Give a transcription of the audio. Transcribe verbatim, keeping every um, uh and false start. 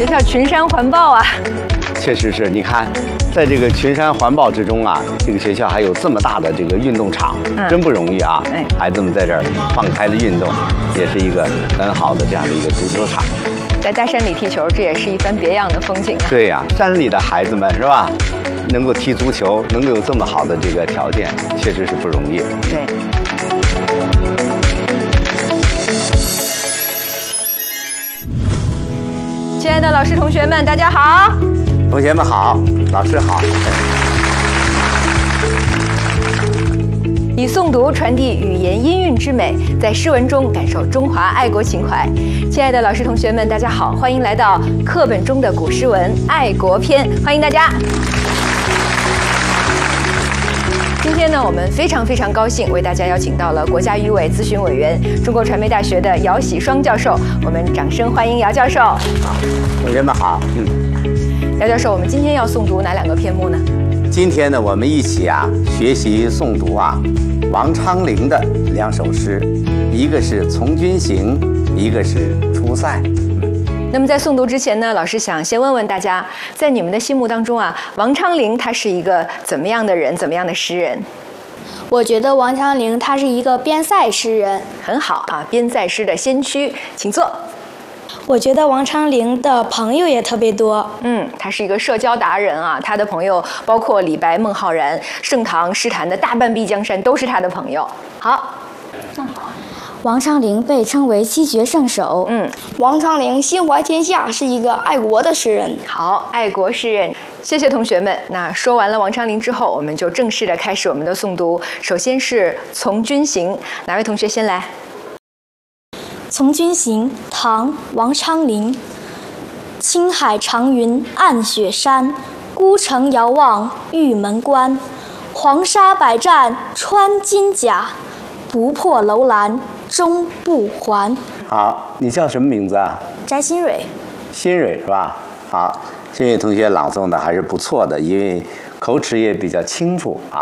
学校群山环抱啊！ 确实是，你看，在这个群山环抱之中啊，这个学校还有这么大的这个运动场，嗯、真不容易啊！哎，孩子们在这儿放开了运动，也是一个很好的这样的一个足球场。 在大山里踢球，这也是一番别样的风景啊！ 对呀、啊，山里的孩子们是吧？能够踢足球，能够有这么好的这个条件，确实是不容易。 对。亲爱的老师、同学们，大家好！ 同学们好，老师好。 以诵读传递语言音韵之美，在诗文中感受中华爱国情怀。亲爱的老师、同学们，大家好，欢迎来到课本中的古诗文《爱国篇》，欢迎大家。今天呢，我们非常非常高兴为大家邀请到了国家语委咨询委员、中国传媒大学的姚喜双教授，我们掌声欢迎姚教授。 好，同学们好。嗯。 姚教授，我们今天要诵读哪两个篇目呢？ 今天呢，我们一起啊学习诵读啊王昌龄的两首诗，一个是《从军行》，一个是《出塞》。 那么在诵读之前呢，老师想先问问大家，在你们的心目当中啊，王昌龄他是一个怎么样的人，怎么样的诗人？ 我觉得王昌龄他是一个边塞诗人。 很好啊，边塞诗的先驱，请坐。 我觉得王昌龄的朋友也特别多。 嗯，他是一个社交达人啊，他的朋友包括李白、孟浩然、盛唐诗坛的大半壁江山都是他的朋友。好， 那好。王昌龄被称为七绝圣手。 嗯， 王昌龄心怀天下，是一个爱国的诗人。 好，爱国诗人，谢谢同学们。那说完了王昌龄之后，我们就正式的开始我们的诵读。首先是《从军行》，哪位同学先来？ 《从军行》唐·王昌龄。青海长云暗雪山，孤城遥望玉门关。黄沙百战穿金甲，不破楼兰终不还。 好，你叫什么名字啊？ 翟新蕊。 新蕊是吧？好，这位同学朗诵的还是不错的，因为口齿也比较清楚啊。